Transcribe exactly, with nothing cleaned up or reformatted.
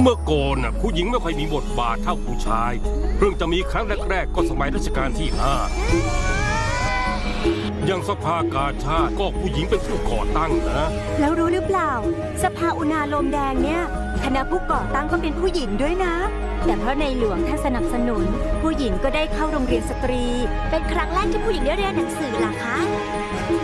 เมื่อก่อนน่ะผู้หญิงไม่ค่อยมีบทบาทเท่าผู้ชายเพิ่งจะมีครั้งแรกๆก็สมัยรัชกาลที่ห้าอย่างสภากาชาดก็ผู้หญิงเป็นผู้ก่อตั้งนะแล้วรู้หรือเปล่าสภาอุณาโลมแดงเนี่ยคณะผู้ก่อตั้งก็เป็นผู้หญิงด้วยนะแต่เพราะในหลวงท่านสนับสนุนผู้หญิงก็ได้เข้าโรงเรียนสตรีเป็นครั้งแรกที่ผู้หญิงได้เรียนหนังสือล่ะคะ